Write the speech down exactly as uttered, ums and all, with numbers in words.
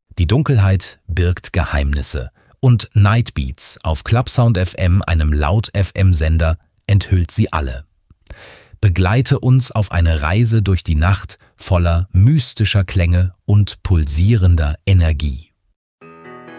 Die Dunkelheit birgt Geheimnisse und Nightbeats auf Clubsound F M, einem Laut-F M-Sender, enthüllt sie alle. Begleite uns auf eine Reise durch die Nacht voller mystischer Klänge und pulsierender Energie.